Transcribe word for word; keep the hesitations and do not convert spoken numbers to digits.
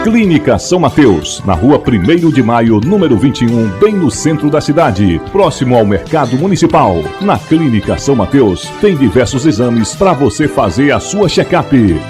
Clínica São Mateus, na rua primeiro de maio, número vinte e um, bem no centro da cidade, próximo ao Mercado Municipal. Na Clínica São Mateus, tem diversos exames para você fazer a sua check-up.